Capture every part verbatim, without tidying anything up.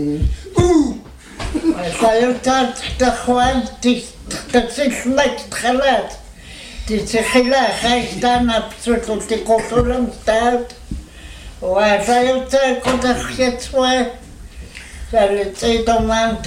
Sayo tat ta Juan ti ta Saismek txalat. Ti tsixila xaix dan absurdo ti kotulam stat. Wa sayo ta kota xietzwe. Sayo tse domand.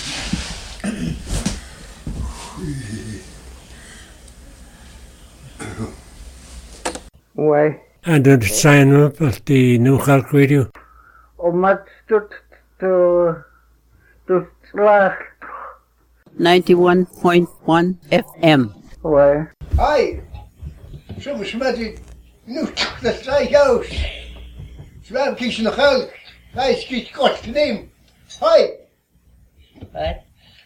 Why? And did sign up at the New Halk Radio. O mat stut to to slag. ninety-one point one F M. Why? Hi, some smeddy nu the strike out. Swam kies nog elk. Hij schiet kort neem. Hi. Wat?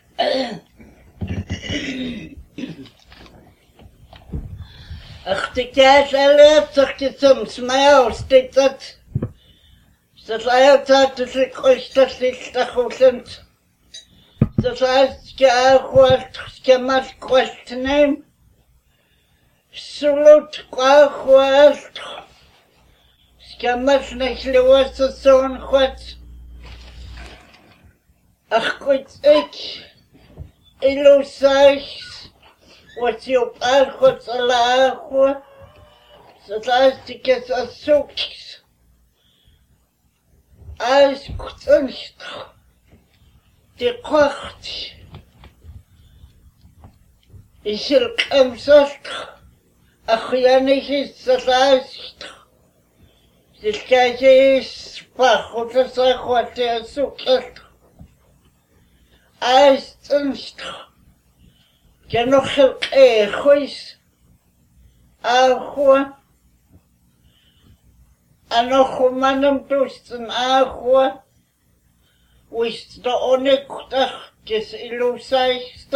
Ach, die kaas alert zich je soms mij steekt dat. Dat hij dat is ik ooit dat is dat goed. Dat hij je hoort je maar kort neem. Salut kwaad. Je maar niet lewas zo'n goed. Ach, goed ik. Illusies. Wat je op aangoed zal lagen. Zodat ik het als zoekjes. Als kunst. Die kracht. Is er kamzast. Ach, ja niet is dat als. Dit kijk is. Pach, dat is wat je zoekt. Als kunst. Je nog heel erg agua. En nog een man om toesten agua. Wist de onnekud, dat is illusie.